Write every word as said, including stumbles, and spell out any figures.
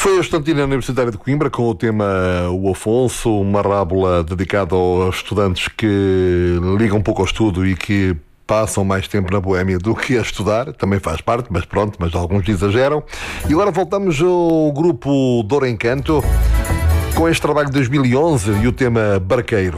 Foi a Estudantina Universitária de Coimbra com o tema O Afonso, uma rábula dedicada aos estudantes que ligam um pouco ao estudo e que passam mais tempo na boémia do que a estudar, também faz parte, mas pronto, mas alguns exageram. E agora voltamos ao grupo Dor Encanto com este trabalho de dois mil e onze e o tema Barqueiro.